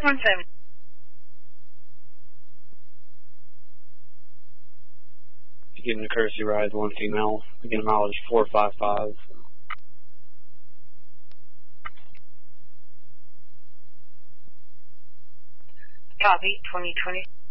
17. Giving a courtesy ride, one female. Again, mileage 455. Copy, 2020.